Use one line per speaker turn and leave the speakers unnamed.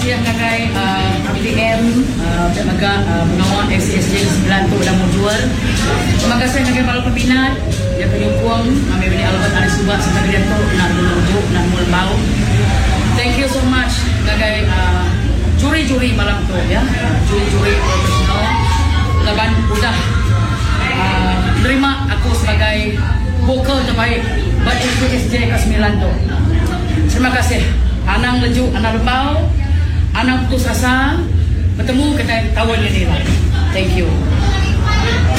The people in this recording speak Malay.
kasih kay PDM mga SSJ 9 tu dah mutual. Terima kasih kay Palang Pembinat ya penyukung kami bini Albert Alisuba sa kagadian to na dulu na mulbao. Thank you so much kay juri-juri malam tu ya. Juri-juri profesional laban udah terima aku sebagai vocal terbaik buat SSJ ke-9 tu. Terima kasih. Anang leju, anang lembau, anang putus asa, bertemu kita tahun ini lah. Thank you.